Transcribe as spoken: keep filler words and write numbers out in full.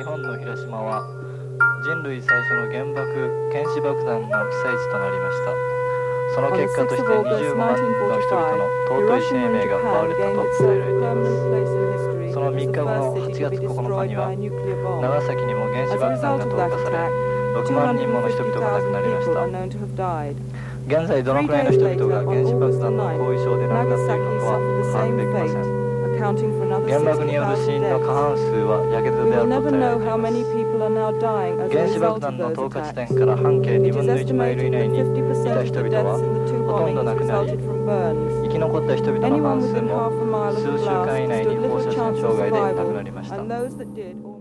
日本の広島は人類最初の原爆原子爆弾の被災地となりました。その結果としてにじゅうごまんの人々の尊い生命が奪われたと伝えられています。そのみっかごのはちがつここのかには長崎にも原子爆弾が投下されろくまんにんもの人々が亡くなりました。現在どのくらいの人々が原子爆弾の後遺症で亡くなっているのかは把握できません。原爆による死因の過半数はやけどであると伝えられています。原子爆弾の投下地点から半径にぶんのいちマイル以内にいた人々はほとんど亡くなり、生き残った人々の半数も数週間以内に放射線障害で亡くなりました。